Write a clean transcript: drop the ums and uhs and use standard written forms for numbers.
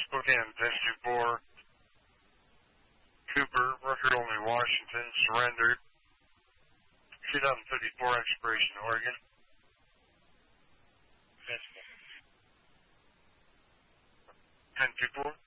Spokane, 1024. Cooper, record only Washington, surrendered. 2034 expiration, Oregon. 1024.